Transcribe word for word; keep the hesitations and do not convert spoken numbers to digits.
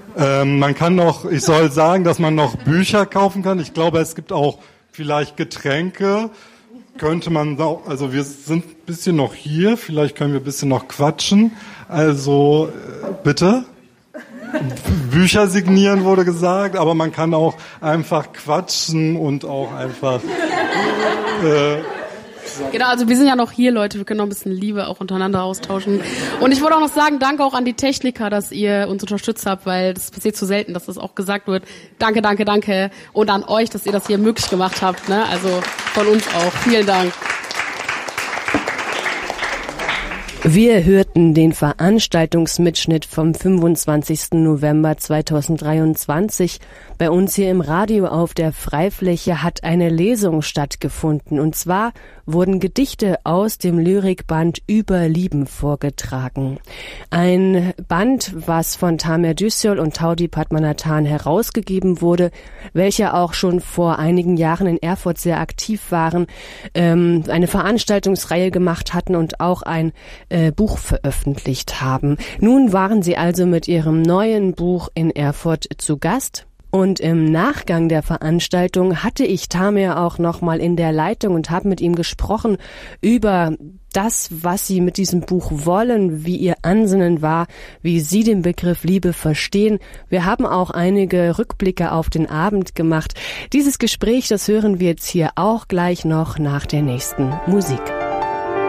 Ähm, man kann noch, ich soll sagen, dass man noch Bücher kaufen kann. Ich glaube, es gibt auch vielleicht Getränke. Könnte man, also wir sind ein bisschen noch hier, vielleicht können wir ein bisschen noch quatschen. Also äh, bitte. Bücher signieren wurde gesagt, aber man kann auch einfach quatschen und auch einfach äh, Genau, also wir sind ja noch hier, Leute, wir können noch ein bisschen Liebe auch untereinander austauschen. Und ich wollte auch noch sagen, danke auch an die Techniker, dass ihr uns unterstützt habt, weil das passiert zu selten, dass das auch gesagt wird. Danke, danke, danke. Und an euch, dass ihr das hier möglich gemacht habt, ne? Also von uns auch. Vielen Dank. Wir hörten den Veranstaltungsmitschnitt vom fünfundzwanzigsten November zweitausenddreiundzwanzig. Bei uns hier im Radio auf der Freifläche hat eine Lesung stattgefunden. Und zwar wurden Gedichte aus dem Lyrikband Über Lieben vorgetragen. Ein Band, was von Tamer Düssel und Taudi Padmanathan herausgegeben wurde, welche auch schon vor einigen Jahren in Erfurt sehr aktiv waren, ähm, eine Veranstaltungsreihe gemacht hatten und auch ein äh, Buch veröffentlicht haben. Nun waren sie also mit ihrem neuen Buch in Erfurt zu Gast. Und im Nachgang der Veranstaltung hatte ich Tamer auch nochmal in der Leitung und habe mit ihm gesprochen über das, was sie mit diesem Buch wollen, wie ihr Ansinnen war, wie sie den Begriff Liebe verstehen. Wir haben auch einige Rückblicke auf den Abend gemacht. Dieses Gespräch, das hören wir jetzt hier auch gleich noch nach der nächsten Musik.